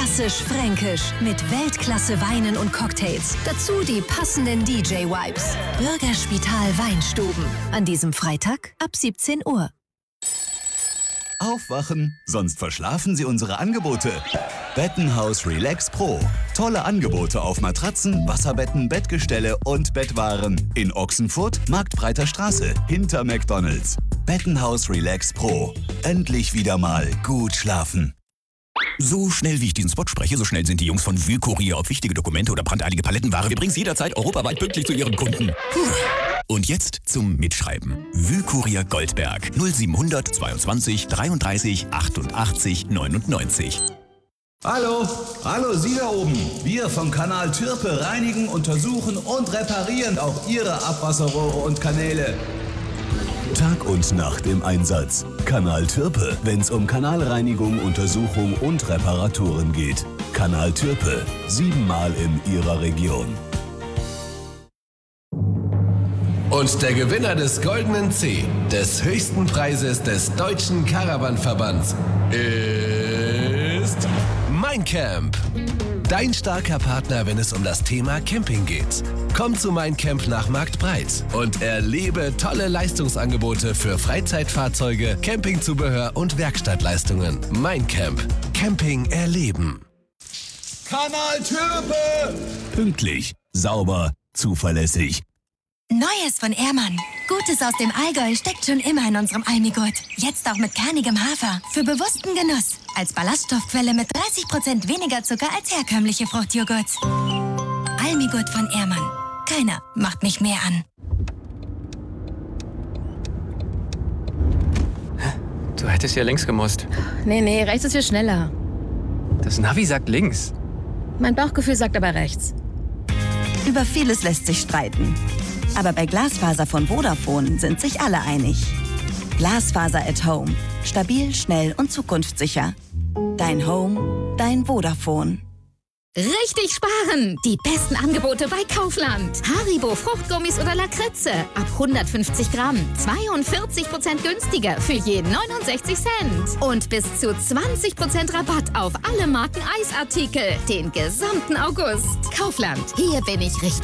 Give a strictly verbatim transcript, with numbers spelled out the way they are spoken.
klassisch fränkisch mit Weltklasse Weinen und Cocktails. Dazu die passenden D J-Vibes. Bürgerspital Weinstuben. An diesem Freitag ab siebzehn Uhr. Aufwachen, sonst verschlafen Sie unsere Angebote. Bettenhaus Relax Pro. Tolle Angebote auf Matratzen, Wasserbetten, Bettgestelle und Bettwaren. In Ochsenfurt, Marktbreiter Straße, hinter McDonald's. Bettenhaus Relax Pro. Endlich wieder mal gut schlafen. So schnell wie ich diesen Spot spreche, so schnell sind die Jungs von Wühlkurier. Ob wichtige Dokumente oder brandeilige Palettenware, wir bringen es jederzeit europaweit pünktlich zu ihren Kunden. Puh. Und jetzt zum Mitschreiben. Wühlkurier Goldberg null siebenhundert zweiundzwanzig dreiunddreißig achtundachtzig neunundneunzig. Hallo, hallo Sie da oben. Wir vom Kanal Türpe reinigen, untersuchen und reparieren auch Ihre Abwasserrohre und Kanäle. Tag und Nacht im Einsatz. Kanal Türpe, wenn es um Kanalreinigung, Untersuchung und Reparaturen geht. Kanal Türpe, siebenmal in Ihrer Region. Und der Gewinner des Goldenen C, des höchsten Preises des Deutschen Caravan-Verbands, ist Mein Camp. Dein starker Partner, wenn es um das Thema Camping geht. Komm zu Mein Camp nach Marktbreit und erlebe tolle Leistungsangebote für Freizeitfahrzeuge, Campingzubehör und Werkstattleistungen. Mein Camp. Camping erleben. Kanal Türpe! Pünktlich, sauber, zuverlässig. Neues von Ehrmann. Gutes aus dem Allgäu steckt schon immer in unserem Almigurt. Jetzt auch mit kernigem Hafer. Für bewussten Genuss. Als Ballaststoffquelle mit dreißig Prozent weniger Zucker als herkömmliche Fruchtjoghurts. Almigurt von Ehrmann. Keiner macht mich mehr an. Du hättest ja links gemusst. Nee, nee, rechts ist viel schneller. Das Navi sagt links. Mein Bauchgefühl sagt aber rechts. Über vieles lässt sich streiten. Aber bei Glasfaser von Vodafone sind sich alle einig. Glasfaser at Home. Stabil, schnell und zukunftssicher. Dein Home, dein Vodafone. Richtig sparen! Die besten Angebote bei Kaufland. Haribo Fruchtgummis oder Lakritze. Ab hundertfünfzig Gramm. zweiundvierzig Prozent günstiger für je neunundsechzig Cent. Und bis zu zwanzig Prozent Rabatt auf alle Marken Eisartikel. Den gesamten August. Kaufland. Hier bin ich richtig.